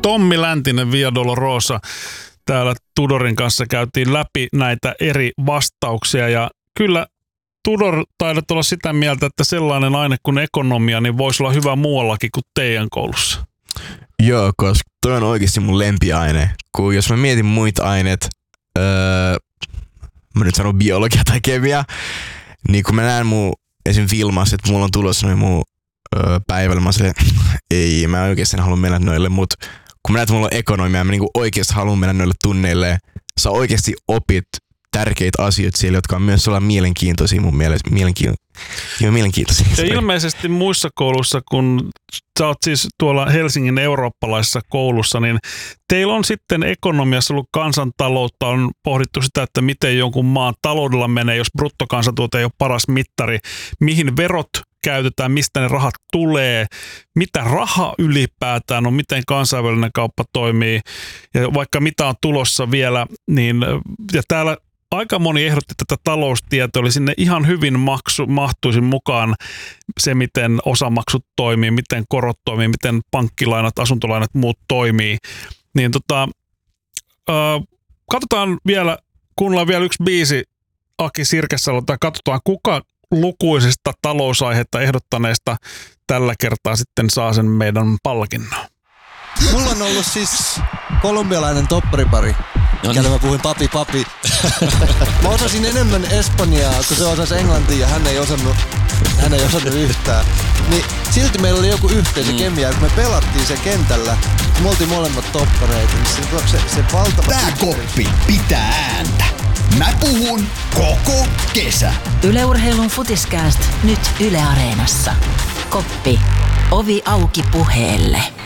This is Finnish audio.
Tommi Läntinen, Via Dolorosa. Täällä Tudorin kanssa käytiin läpi näitä eri vastauksia ja kyllä Tudor taidat olla sitä mieltä, että sellainen aine kuin ekonomia niin voisi olla hyvä muuallakin kuin teidän koulussa. Joo, koska toi on oikeasti mun lempiaine. Kun jos mä mietin muita aineet, mä nyt sanon biologia tai kemia, niin kun mä näen mun esim. Filmassa, että mulla on tulossa noin mun päivällä, mä silleen, ei, mä oikeasti halua mennä noille, mutta kun mä näen, että mulla on ekonomia, mä niinku oikeasti haluan mennä noille tunneille, sä oikeasti opit tärkeitä asioita siellä, jotka on myös olla mielenkiintoisia mun mielestä. Mielenkiintoisia. Ja ilmeisesti muissa kouluissa, kun sä oot siis tuolla Helsingin eurooppalaisessa koulussa, niin teillä on sitten ekonomiassa ollut kansantaloutta, on pohdittu sitä, että miten jonkun maan taloudella menee, jos bruttokansantuote ei ole paras mittari, mihin verot käytetään, mistä ne rahat tulee, mitä raha ylipäätään on, miten kansainvälinen kauppa toimii ja vaikka mitä on tulossa vielä, niin ja täällä aika moni ehdotti tätä taloustietoa, eli sinne ihan hyvin mahtuisi mukaan se, miten osamaksut toimii, miten korot toimii, miten pankkilainat, asuntolainat, muut toimii. Niin katsotaan vielä, kuunnellaan vielä yksi biisi Aki Sirkesalolta, katsotaan kuka lukuisista talousaihetta ehdottaneista tällä kertaa sitten saa sen meidän palkinnon. Mulla on ollut siis kolumbialainen topparipari, kelle mä puhuin papi. Mä osasin enemmän espanjaa, kun se osasi englantia ja hän ei osannut yhtään. Niin silti meillä oli joku yhteisö kemia, kun me pelattiin se kentällä, me oltiin molemmat toppareita, niin se valtava... Tää koppi pitää ääntä. Mä puhun koko kesä. Yle Urheilun Futiskääst nyt Yle Areenassa. Koppi. Ovi auki puheelle.